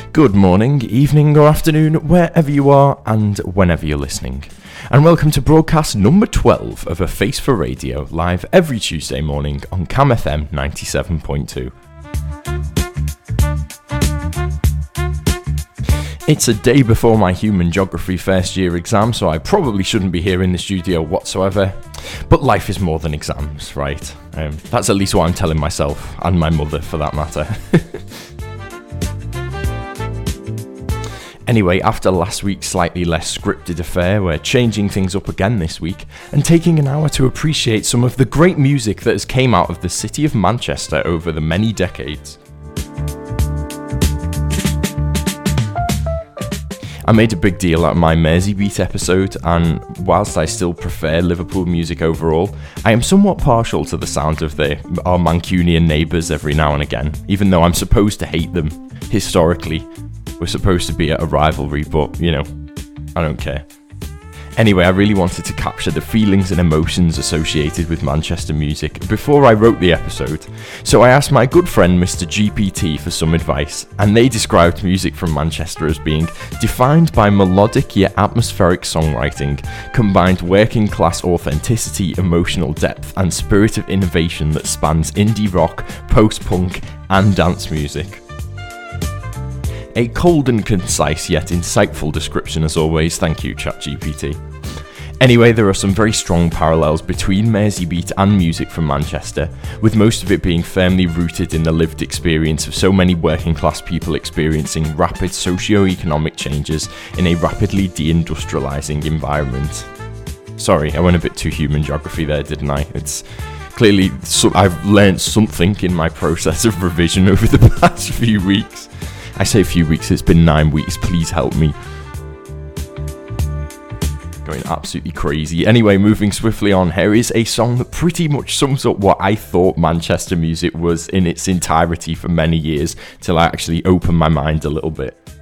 Good morning, evening or afternoon, wherever you are and whenever you're listening. And welcome to broadcast number 12 of A Face for Radio, live every Tuesday morning on Cam FM 97.2. It's a day before my human geography first year exam, so I probably shouldn't be here in the studio whatsoever. But life is more than exams, right? That's at least what I'm telling myself, and my mother for that matter. Anyway, after last week's slightly less scripted affair, we're changing things up again this week and taking an hour to appreciate some of the great music that has came out of the city of Manchester over the many decades. I made a big deal out of my Merseybeat episode, and whilst I still prefer Liverpool music overall, I am somewhat partial to the sound of our Mancunian neighbours every now and again, even though I'm supposed to hate them. Historically, we're supposed to be at a rivalry, but, you know, I don't care. Anyway, I really wanted to capture the feelings and emotions associated with Manchester music before I wrote the episode, so I asked my good friend Mr. GPT for some advice, and they described music from Manchester as being defined by melodic yet atmospheric songwriting, combined working class authenticity, emotional depth, and spirit of innovation that spans indie rock, post-punk, and dance music. A cold and concise yet insightful description as always, thank you ChatGPT. Anyway, there are some very strong parallels between Merseybeat and music from Manchester, with most of it being firmly rooted in the lived experience of so many working class people experiencing rapid socio-economic changes in a rapidly deindustrialising environment. Sorry, I went a bit too human geography there, didn't I? It's clearly, I've learnt something in my process of revision over the past few weeks. I say a few weeks, it's been 9 weeks, please help me. Going absolutely crazy. Anyway, moving swiftly on, here is a song that pretty much sums up what I thought Manchester music was in its entirety for many years, till I actually opened my mind a little bit.